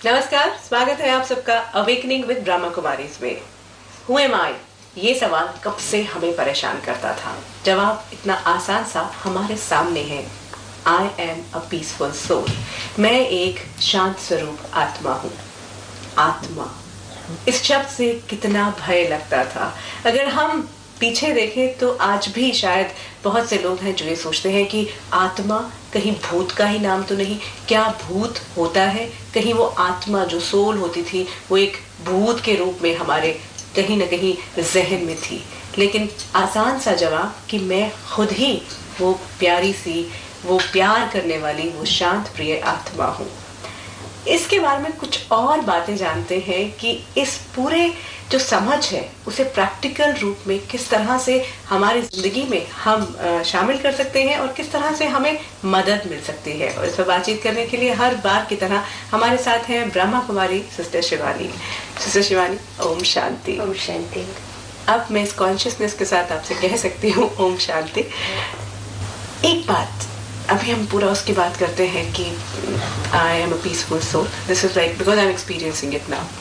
नमस्कार, स्वागत है आप सबका अवेकनिंग विद ब्रह्मा कुमारीज में। हु एम आई, ये सवाल कब से हमें परेशान करता था। जवाब इतना आसान सा हमारे सामने है। I am a peaceful soul. मैं एक शांत स्वरूप आत्मा हूँ। आत्मा, इस शब्द से कितना भय लगता था। अगर हम पीछे देखें तो आज भी शायद बहुत से लोग हैं जो ये सोचते हैं कि आत्मा कहीं भूत का ही नाम तो नहीं। क्या भूत होता है? कहीं वो आत्मा जो सोल होती थी वो एक भूत के रूप में हमारे कहीं ना कहीं जहन में थी। लेकिन आसान सा जवाब कि मैं खुद ही वो प्यारी सी, वो प्यार करने वाली, वो शांत प्रिय आत्मा हूँ। इसके बारे में कुछ और बातें जानते हैं कि इस पूरे जो समझ है उसे प्रैक्टिकल रूप में किस तरह से हमारी जिंदगी में हम शामिल कर सकते हैं और किस तरह से हमें मदद मिल सकती है। और इस पर बातचीत करने के लिए हर बार की तरह हमारे साथ हैं ब्रह्मा कुमारी सिस्टर शिवानी। सिस्टर शिवानी, ओम शांति। ओम शांति। अब मैं इस कॉन्शियसनेस के साथ आपसे कह सकती हूँ ओम शांति। एक बात, अभी हम पूरा उसकी बात करते हैं कि I am a peaceful soul, this is like because I am experiencing it now.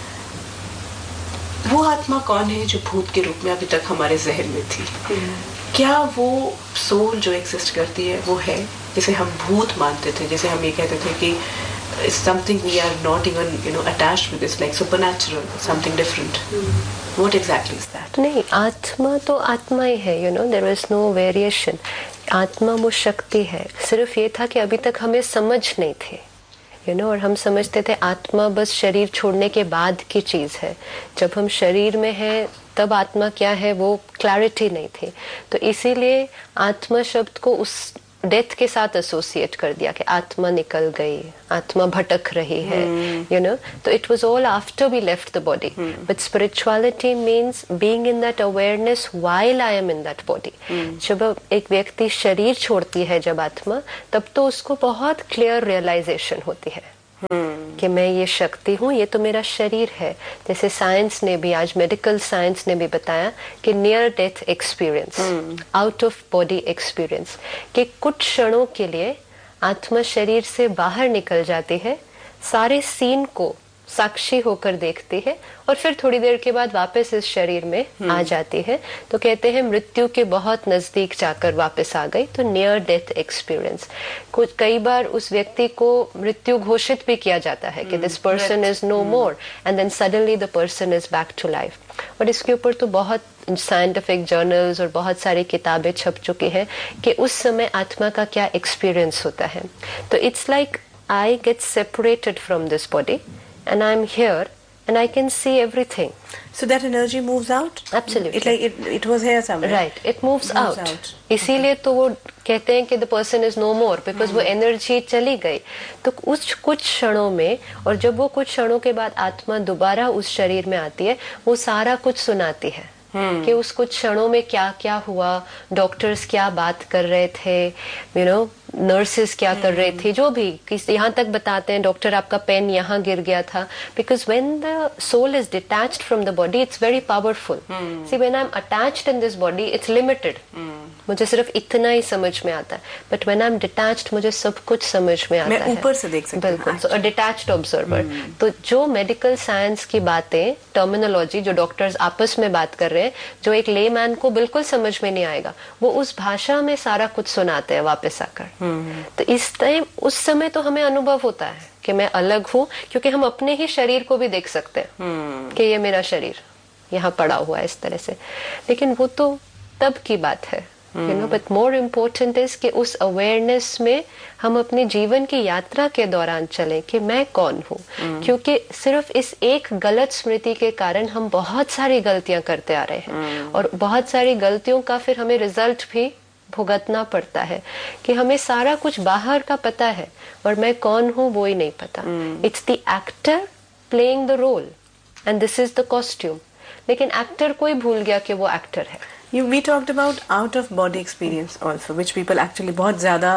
वो आत्मा कौन है जो भूत के रूप में अभी तक हमारे जहन में थी? क्या वो सोल जो एग्जिस्ट करती है वो है जिसे हम भूत मानते थे, जैसे हम ये कहते थे कि something we are not even attached with, this like supernatural, something different. What exactly is that? नहीं, आत्मा तो आत्मा ही है, there is no variation. आत्मा वो शक्ति है। सिर्फ ये था कि अभी तक हमें समझ नहीं थे, और हम समझते थे आत्मा बस शरीर छोड़ने के बाद की चीज है। जब हम शरीर में हैं तब आत्मा क्या है वो क्लैरिटी नहीं थी। तो इसीलिए आत्मा शब्द को उस डेथ के साथ एसोसिएट कर दिया कि आत्मा निकल गई, आत्मा भटक रही है, तो it was all after we left the body. But spirituality means being in that awareness while I am in that body. जब एक व्यक्ति शरीर छोड़ती है, जब आत्मा, तब तो उसको बहुत क्लियर रियलाइजेशन होती है कि मैं ये शक्ति हूँ, ये तो मेरा शरीर है। जैसे साइंस ने भी, आज मेडिकल साइंस ने भी बताया कि near death experience, out of body experience, कि कुछ क्षणों के लिए आत्मा शरीर से बाहर निकल जाती है, सारे सीन को साक्षी होकर देखती है और फिर थोड़ी देर के बाद वापस इस शरीर में आ जाती है। तो कहते हैं मृत्यु के बहुत नजदीक जाकर वापस आ गई, तो नियर डेथ एक्सपीरियंस। कुछ कई बार उस व्यक्ति को मृत्यु घोषित भी किया जाता है कि this person is no more, and then suddenly the person is back to life. और इसके ऊपर तो बहुत साइंटिफिक जर्नल्स और बहुत सारी किताबें छप चुकी हैं कि उस समय आत्मा का क्या एक्सपीरियंस होता है। तो it's like I get separated from this body and I'm here and I can see everything. So that energy moves out? Absolutely. It was here somewhere. Right, it moves out. इसीलिए तो वो कहते हैं कि the person is no more, because वो energy चली गई। तो कुछ क्षणों में, और जब वो कुछ क्षणों के बाद आत्मा दोबारा उस शरीर में आती है, वो सारा कुछ सुनाती है कि उस कुछ क्षणों में क्या क्या हुआ, डॉक्टर्स क्या बात कर रहे थे, नर्सेस क्या कर रहे थे, जो भी, यहाँ तक बताते हैं डॉक्टर आपका पेन यहाँ गिर गया था। Because when the soul is detached from the body it's very powerful. See when I am attached in this body it's limited, मुझे सिर्फ इतना ही समझ में आता है। But when I am detached मुझे सब कुछ समझ में आता है, मैं ऊपर से देख सकती हूँ। बिल्कुल, सो अ डिटैच्ड ऑब्जर्वर। तो जो मेडिकल साइंस की बातें, टर्मिनोलॉजी जो डॉक्टर्स आपस में बात कर रहे हैं, जो एक लेमैन को बिल्कुल समझ में नहीं आएगा, वो उस भाषा में सारा कुछ सुनाते हैं वापस आकर। तो इस टाइम, उस समय तो हमें अनुभव होता है कि मैं अलग हूँ, क्योंकि हम अपने ही शरीर को भी देख सकते हैं कि ये मेरा शरीर यहाँ पड़ा हुआ है इस तरह से। लेकिन वो तो तब की बात है, बट मोर इम्पोर्टेंट इज कि उस अवेयरनेस में हम अपने जीवन की यात्रा के दौरान चलें कि मैं कौन हूँ। क्योंकि सिर्फ इस एक गलत स्मृति के कारण हम बहुत सारी गलतियां करते आ रहे हैं, और बहुत सारी गलतियों का फिर हमें रिजल्ट भी भुगतना पड़ता है कि हमें सारा कुछ बाहर का पता है और मैं कौन हूँ वो ही नहीं पता। It's the actor playing the role and this is the costume. लेकिन एक्टर कोई भूल गया कि वो एक्टर है। We talked about out of body experience also, which people actually बहुत ज्यादा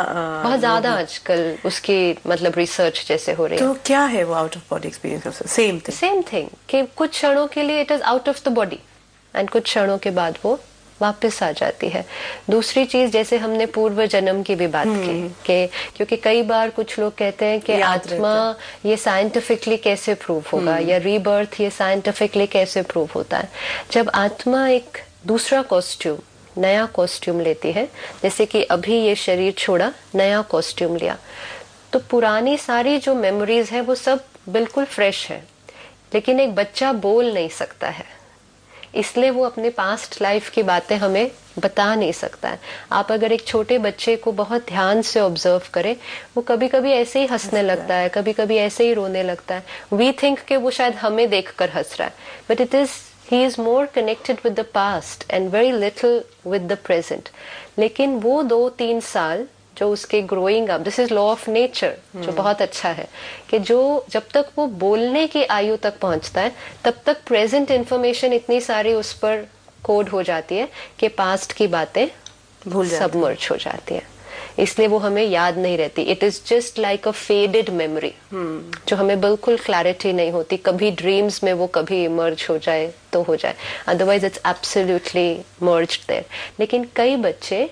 आजकल उसकी मतलब रिसर्च जैसे हो रही है। तो क्या है वो out of body experience also? Same thing कि कुछ क्षणों के लिए it is out of the body and कुछ क्षणों के बाद वो वापस आ जाती है। दूसरी चीज, जैसे हमने पूर्व जन्म की भी बात की कि क्योंकि कई बार कुछ लोग कहते हैं कि आत्मा ये साइंटिफिकली कैसे प्रूव होगा, या रीबर्थ ये साइंटिफिकली कैसे प्रूव होता है। जब आत्मा एक दूसरा कॉस्ट्यूम, नया कॉस्ट्यूम लेती है, जैसे कि अभी ये शरीर छोड़ा, नया कॉस्ट्यूम लिया, तो पुरानी सारी जो मेमोरीज है वो सब बिल्कुल फ्रेश है। लेकिन एक बच्चा बोल नहीं सकता है, इसलिए वो अपने पास्ट लाइफ की बातें हमें बता नहीं सकता है। आप अगर एक छोटे बच्चे को बहुत ध्यान से ऑब्जर्व करें, वो कभी कभी ऐसे ही हंसने लगता है, कभी कभी ऐसे ही रोने लगता है। वी थिंक कि वो शायद हमें देखकर हंस रहा है, but it is he is more connected with the past and very little with the present. लेकिन वो 2-3 साल जो उसके growing up, this is law of nature, जो बहुत अच्छा है कि जो जब तक वो बोलने की आयु तक पहुंचता है, तब तक प्रेजेंट इंफॉर्मेशन इतनी सारी उस पर कोड हो जाती है कि पास्ट की बातें सबमर्ज हो जाती है, इसलिए वो हमें याद नहीं रहती। It is just like a faded memory, जो हमें बिल्कुल क्लैरिटी नहीं होती। कभी ड्रीम्स में वो कभी इमर्ज हो जाए तो हो जाए, otherwise it's absolutely merged there. लेकिन कई बच्चे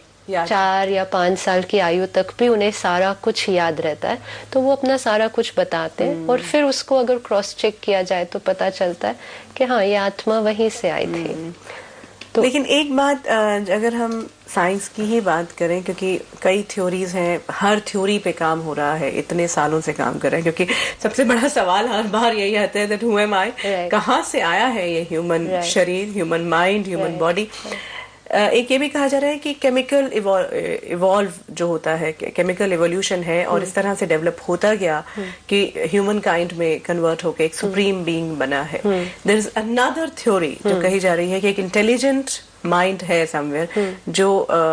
4 या 5 साल की आयु तक भी उन्हें सारा कुछ याद रहता है, तो वो अपना सारा कुछ बताते हैं, और फिर उसको अगर क्रॉस चेक किया जाए तो पता चलता है कि हाँ, ये आत्मा वहीं से आई थी। तो लेकिन एक बात, अगर हम साइंस की ही बात करें, क्योंकि कई थ्योरीज हैं, हर थ्योरी पे काम हो रहा है, इतने सालों से काम कर रहे हैं, क्योंकि सबसे बड़ा सवाल हर बार यही आता है दैट हु एम आई, कहाँ से आया है ये ह्यूमन शरीर, ह्यूमन माइंड, ह्यूमन बॉडी। एक ये भी कहा जा रहा है कि केमिकल इवॉल्व जो होता है, केमिकल इवोल्यूशन है, और इस तरह से डेवलप होता गया कि ह्यूमन काइंड में कन्वर्ट होकर एक सुप्रीम बीइंग बना है। देयर इज अनदर थ्योरी जो कही जा रही है कि एक इंटेलिजेंट माइंड है समवेयर, जो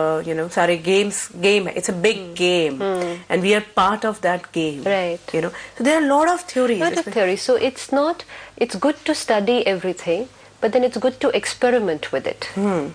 सारे गेम है, it's a big game and we are part of that game, right? So there are lot of theories. So it's good to study everything, but then it's good to experiment with it,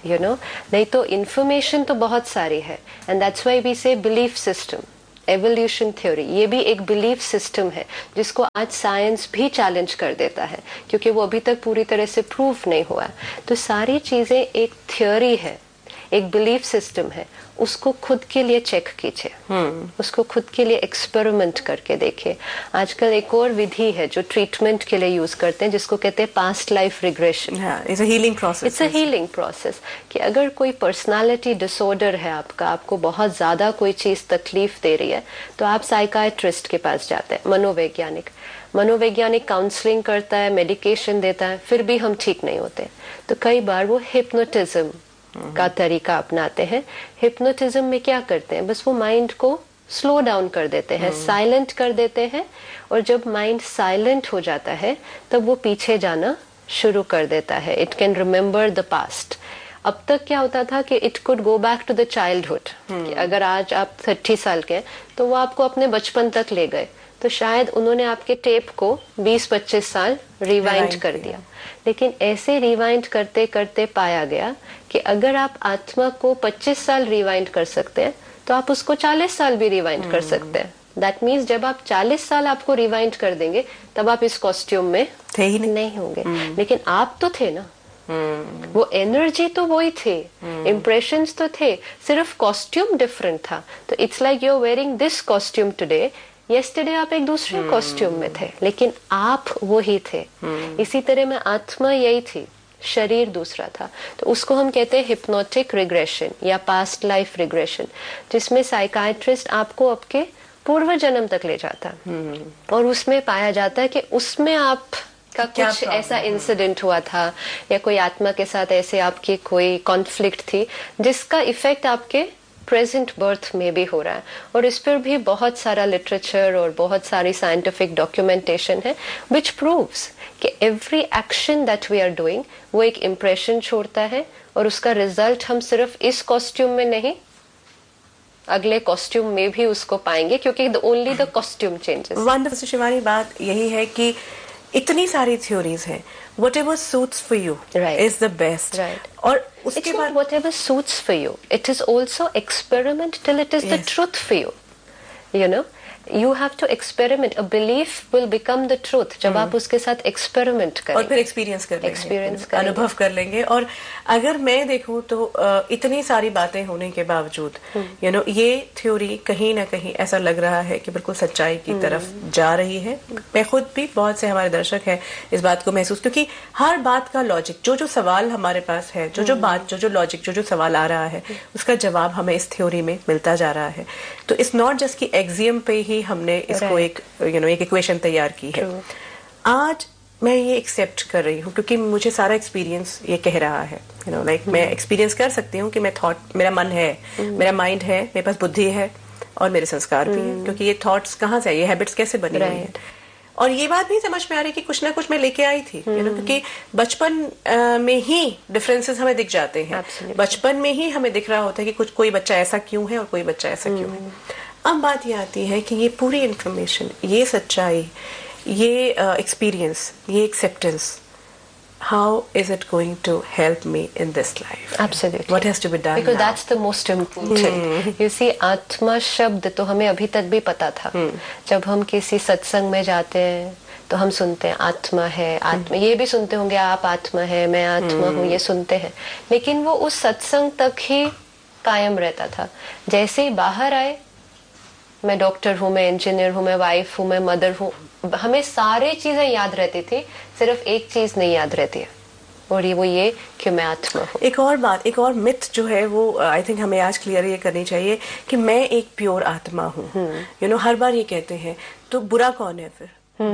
नहीं तो information तो बहुत सारी है, and that's why we say belief system, evolution theory, ये भी एक belief system है जिसको आज साइंस भी चैलेंज कर देता है, क्योंकि वो अभी तक पूरी तरह से प्रूफ नहीं हुआ। तो सारी चीजें एक थ्योरी है, एक बिलीफ सिस्टम है, उसको खुद के लिए चेक कीजिए, उसको खुद के लिए एक्सपेरिमेंट करके देखिए। आजकल एक और विधि है जो ट्रीटमेंट के लिए यूज करते हैं, जिसको कहते हैं past life regression. It's a healing process. It's a healing process कि अगर कोई पर्सनालिटी डिसऑर्डर है आपको बहुत ज्यादा कोई चीज तकलीफ दे रही है, तो आप साइकाइट्रिस्ट के पास जाते हैं, मनोवैज्ञानिक काउंसलिंग करता है, मेडिकेशन देता है, फिर भी हम ठीक नहीं होते, तो कई बार वो हिप्नोटिज्म का तरीका अपनाते हैं। हिप्नोटिज्म में क्या करते हैं, बस वो माइंड को स्लो डाउन कर देते हैं, साइलेंट कर देते हैं, और जब माइंड साइलेंट हो जाता है तब वो पीछे जाना शुरू कर देता है। It can remember the past. अब तक क्या होता था कि it could go back to the childhood, कि अगर आज आप 30 साल के हैं तो वो आपको अपने बचपन तक ले गए, तो शायद उन्होंने आपके टेप को 20-25 साल रिवाइंड कर दिया। लेकिन ऐसे रिवाइंड करते करते पाया गया कि अगर आप आत्मा को 25 साल रिवाइंड कर सकते हैं, तो आप उसको 40 साल भी रिवाइंड कर सकते हैं। दैट मीन्स जब आप 40 साल आपको रिवाइंड कर देंगे, तब आप इस कॉस्ट्यूम में थे ही नहीं होंगे, लेकिन आप तो थे ना। वो एनर्जी तो वही थे, इम्प्रेशंस तो थे, सिर्फ कॉस्ट्यूम डिफरेंट था। तो it's like you are wearing this costume today, yesterday आप एक दूसरे कॉस्ट्यूम में थे, लेकिन आप वो ही थे। इसी तरह में आत्मा यही थी, शरीर दूसरा था। तो उसको हम कहते हैं हिप्नोटिक रिग्रेशन या पास्ट लाइफ रिग्रेशन, जिसमें साइकाइट्रिस्ट आपको आपके पूर्व जन्म तक ले जाता, और उसमें पाया जाता है कि उसमें आप का कुछ ऐसा इंसिडेंट हुआ था, या कोई आत्मा के साथ ऐसे आपकी कोई कॉन्फ्लिक्ट थी, जिसका इफेक्ट आपके प्रेजेंट बर्थ में भी हो रहा है। और इस पर भी बहुत सारा लिटरेचर और बहुत सारी साइंटिफिक डॉक्यूमेंटेशन है विच प्रूव्स कि every action that we are doing वो एक इम्प्रेशन छोड़ता है, और उसका रिजल्ट हम सिर्फ इस कॉस्ट्यूम में नहीं, अगले कॉस्ट्यूम में भी उसको पाएंगे, क्योंकि ओनली द कॉस्ट्यूम चेंजेस। वंदना शिवानी, बात यही है कि इतनी सारी थ्योरीज हैं, whatever suits for you is the best, और उसके बाद whatever suits for you, it is also experiment till it is the truth for you, you have to experiment. A belief will become the truth जब आप उसके साथ experiment करेंगे और फिर एक्सपीरियंस कर लेंगे, अनुभव कर लेंगे. और अगर मैं देखूं तो इतनी सारी बातें होने के बावजूद ये थ्योरी कहीं ना कहीं ऐसा लग रहा है कि बिल्कुल सच्चाई की तरफ जा रही है. मैं खुद भी, बहुत से हमारे दर्शक हैं, इस बात को महसूस, क्योंकि हर बात का लॉजिक, जो सवाल हमारे पास है, जो लॉजिक, जो सवाल आ रहा है, उसका जवाब हमें इस थ्योरी में मिलता जा रहा है. तो इट्स नॉट जस्ट कि एक्सियम पे ही हमने इसको एक इक्वेशन तैयार की है. आज मैं ये एक्सेप्ट कर रही हूँ क्योंकि मुझे सारा एक्सपीरियंस ये कह रहा है. मैं एक्सपीरियंस कर सकती हूँ कि मैं थॉट, मेरा मन है, मेरा माइंड है, मेरे पास बुद्धि है और मेरे संस्कार भी हैं. क्योंकि ये थॉट्स कहाँ से, ये हैबिट्स कैसे बनी हुई है. और ये बात भी समझ में आ रही कि कुछ ना कुछ मैं लेके आई थी. क्योंकि बचपन में ही डिफरेंसेस हमें दिख जाते हैं. बचपन में ही हमें दिख रहा होता है कि कोई बच्चा ऐसा क्यों है और कोई बच्चा ऐसा क्यों है. अब बात ये आती है कि ये पूरी इंफॉर्मेशन, ये सच्चाई, ये एक्सपीरियंस, ये acceptance, how is it going to help me in this life? Absolutely. What has to be done because now? that's the most important. You see, आत्मा शब्द तो हमें अभी तक भी पता था. जब हम किसी सत्संग में जाते हैं तो हम सुनते हैं आत्मा है, आत्मा. ये भी सुनते होंगे आप आत्मा है, मैं आत्मा हूँ, ये सुनते हैं. लेकिन वो उस सत्संग तक ही कायम रहता था. जैसे ही बाहर आए, मैं डॉक्टर हूँ, मैं इंजीनियर हूँ, मैं वाइफ हूँ, मैं मदर हूँ, हमें सारी चीजें याद रहती थी, सिर्फ एक चीज नहीं याद रहती है, और ये कि मैं आत्मा हूँ. एक और बात, एक और मिथ जो है वो आई थिंक हमें आज क्लियर ये करनी चाहिए कि मैं एक प्योर आत्मा हूँ. हर बार ये कहते हैं, तो बुरा कौन है फिर?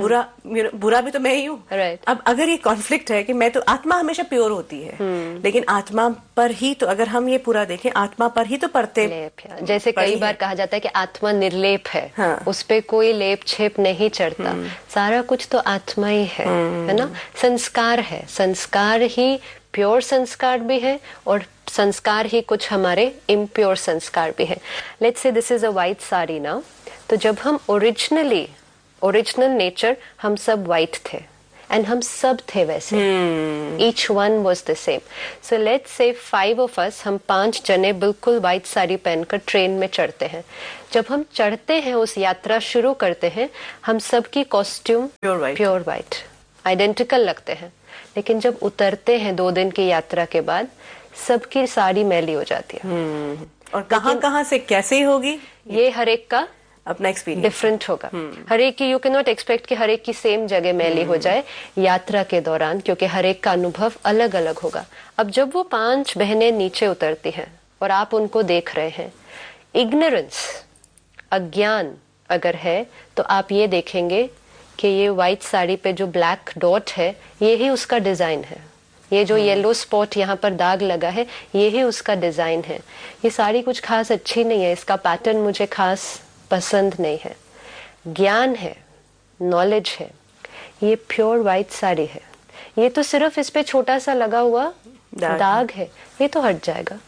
बुरा भी तो मैं ही हूँ. अब अगर ये कॉन्फ्लिक्ट है कि मैं तो, आत्मा हमेशा प्योर होती है, लेकिन आत्मा पर ही तो, अगर हम ये पूरा देखें, आत्मा पर ही तो परते, जैसे कई बार कहा जाता है कि आत्मा निर्लेप है. हाँ. उस पे कोई लेप छेप नहीं चढ़ता. सारा कुछ तो आत्मा ही है ना. संस्कार है, संस्कार ही प्योर संस्कार भी है और संस्कार ही कुछ हमारे इम्प्योर संस्कार भी है. Let's say this is a white sari ना. तो जब हम ओरिजिनल नेचर, हम सब वाइट थे एंड हम सब थे वैसे. Each one was the same. So let's say 5 of us, हम 5 जने बिल्कुल वाइट साड़ी पहनकर ट्रेन में चढ़ते हैं. जब हम चढ़ते हैं, उस यात्रा शुरू करते हैं, हम सब की कॉस्ट्यूम प्योर वाइट आइडेंटिकल लगते हैं. लेकिन जब उतरते हैं 2 दिन की यात्रा के बाद, सबकी साड़ी मैली हो जाती है. और कहाँ से कैसे होगी, ये हर एक का अपना एक्सपीरियंस डिफरेंट होगा. हर एक की, यू कैन नॉट एक्सपेक्ट कि हर एक की सेम जगह मैली हो जाए यात्रा के दौरान, क्योंकि हर एक का अनुभव अलग अलग होगा. अब जब वो 5 बहनें नीचे उतरती हैं और आप उनको देख रहे हैं, इग्नोरेंस, अज्ञान अगर है, तो आप ये देखेंगे कि ये व्हाइट साड़ी पे जो ब्लैक डॉट है, ये ही उसका डिजाइन है. ये जो येलो स्पॉट यहाँ पर दाग लगा है, ये ही उसका डिजाइन है. ये साड़ी कुछ खास अच्छी नहीं है, इसका पैटर्न मुझे खास पसंद नहीं है. ज्ञान है, नॉलेज है, ये प्योर व्हाइट साड़ी है. ये तो सिर्फ इस पे छोटा सा लगा हुआ दाग है, ये तो हट जाएगा.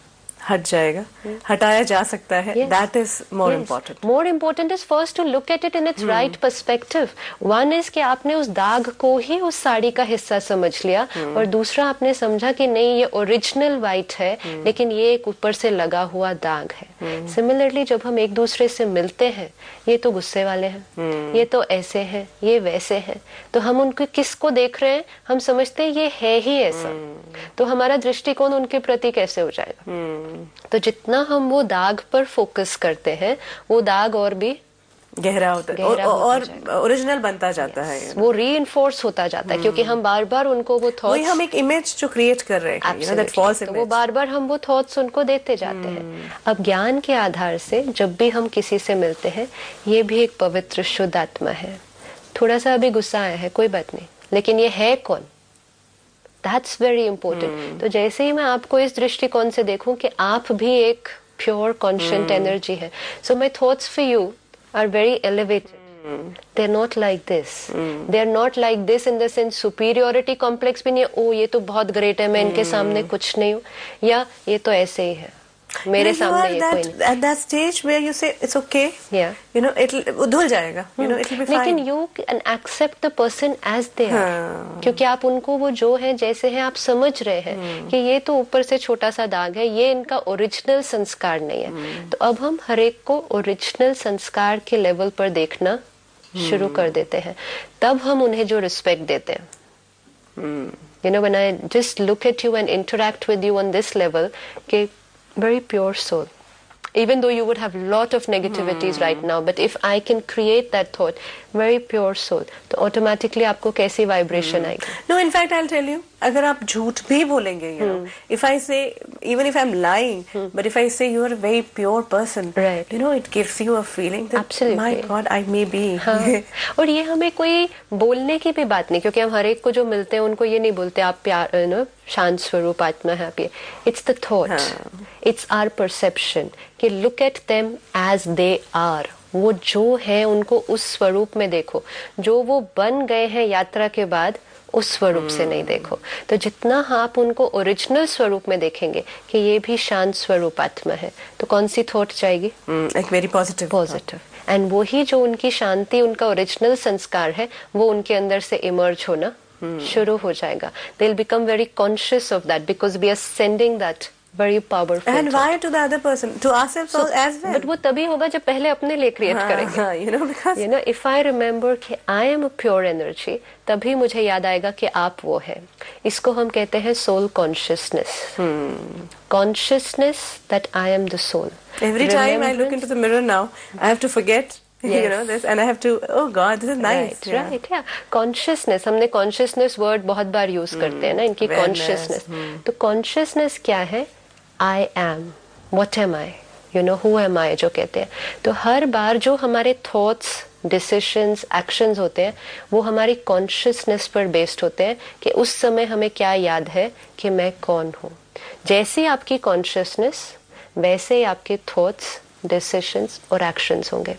हटाया जा सकता है. That is more important. More important is first to look at it in its right perspective. One is कि आपने उस दाग को ही उस साड़ी का हिस्सा समझ लिया, और दूसरा आपने समझा कि नहीं, ये ओरिजिनल व्हाइट है, लेकिन ये एक ऊपर से लगा हुआ दाग है. सिमिलरली जब हम एक दूसरे से मिलते हैं, ये तो गुस्से वाले हैं, ये तो ऐसे हैं, ये वैसे हैं, तो हम उनको किसको देख रहे हैं, हम समझते हैं ये है ही ऐसा, तो हमारा दृष्टिकोण उनके प्रति कैसे हो जाएगा. तो जितना हम वो दाग पर फोकस करते हैं, वो दाग और भी गहरा होता है और ओरिजिनल बनता जाता है. वो रीइंफोर्स होता जाता है, क्योंकि हम बार बार उनको वो थॉट्स, हम एक इमेज जो क्रिएट कर रहे हैं, दैट फॉल्स इमेज, तो वो बार बार हम वो थॉट्स उनको देते जाते हैं. अब ज्ञान के आधार से जब भी हम किसी से मिलते हैं, ये भी एक पवित्र शुद्ध आत्मा है. थोड़ा सा अभी गुस्सा आया है, कोई बात नहीं, लेकिन ये है कौन, दैट्स वेरी इंपॉर्टेंट. तो जैसे ही मैं आपको इस दृष्टिकोण से देखूं कि आप भी एक प्योर कॉन्शियंट एनर्जी है, so my thoughts for you are very elevated. They are not like this. They are not like this in the sense superiority complex भी नहीं है, ओ ये तो बहुत ग्रेट है, मैं इनके सामने कुछ नहीं हूँ, या ये तो ऐसे ही है. मेरे सामने ये कोई नहीं। At that stage where you say it's okay, Yeah. you know, वो धुल जाएगा, you know, it'll be fine. लेकिन you can accept the person as they are, क्योंकि आप उनको वो जो है जैसे हैं आप समझ रहे हैं कि ये तो ऊपर से छोटा सा दाग है, ये इनका ओरिजिनल संस्कार नहीं है। तो अब हम हर एक को ओरिजिनल संस्कार के लेवल पर देखना शुरू कर देते हैं, तब हम उन्हें जो रिस्पेक्ट देते हैं। You know, when I just look at you and interact with you on this level, कि very pure soul. Even though you would have lot of negativities right now, but if I can create that thought, very pure soul, तो automatically आपको कैसी vibration आएगी? No, in fact, I'll tell you, अगर आप झूठ भी बोलेंगे, you know, if I say, even if I'm lying, but if I say you are a very pure person, Right. you know, it gives you a feeling that, Absolutely. my God, I may be. हाँ। और ये हमें कोई बोलने की भी बात नहीं, क्योंकि हम हर एक को जो मिलते हैं उनको ये नहीं बोलते आप प्यार, you know, शांत स्वरूप आत्मा है आप ये। It's the thought, it's our perception कि look at them as they are. वो जो है उनको उस स्वरूप में देखो, जो वो बन गए हैं यात्रा के बाद उस स्वरूप से नहीं देखो। तो जितना आप उनको ओरिजिनल स्वरूप में देखेंगे कि ये भी शांत स्वरूप आत्मा है, तो कौन सी थॉट जाएगी? एक वेरी पॉजिटिव। एंड वही जो उनकी शांति, उनका ओरिजिनल संस्कार है, वो उनके अंदर से इमर्ज होना शुरू हो जाएगा। They will become very conscious of that because we are sending that very powerful. And why to the other person? To ourselves as well. But वो तभी होगा जब पहले अपने लिए क्रिएट करेंगे। You know, because you know, if I remember कि I am a pure energy, तभी मुझे याद आएगा कि आप वो हैं। इसको हम कहते हैं soul consciousness. Consciousness that I am the soul. Every time I look into the mirror now, I have to forget. Yes. You know this, and I have to. Oh God, this is nice. Right, yeah. Consciousness, हमने consciousness word बहुत बार use करते हैं ना, इनकी consciousness. तो consciousness क्या है? I am. What am I? You know, who am I जो कहते हैं। तो हर बार जो हमारे thoughts, decisions, actions होते हैं, वो हमारी consciousness पर based होते हैं कि उस समय हमें क्या याद है कि मैं कौन हूँ। जैसी आपकी consciousness, वैसे ही आपके thoughts, decisions और actions होंगे।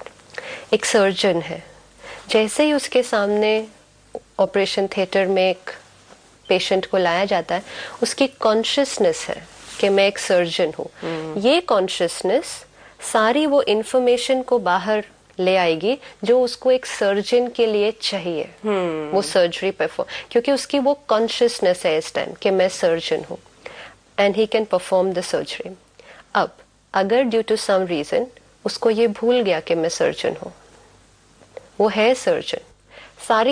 एक सर्जन है, जैसे ही उसके सामने ऑपरेशन थिएटर में एक पेशेंट को लाया जाता है, उसकी कॉन्शियसनेस है कि मैं एक सर्जन हूँ। ये कॉन्शियसनेस सारी वो इंफॉर्मेशन को बाहर ले आएगी जो उसको एक सर्जन के लिए चाहिए, वो सर्जरी परफॉर्म, क्योंकि उसकी वो कॉन्शियसनेस है इस टाइम कि मैं सर्जन हूँ, and he can perform the surgery. अब अगर ड्यू टू सम रीजन उसको ये भूल गया कि मैं सर्जन हूँ, वो है सर्जन, सारी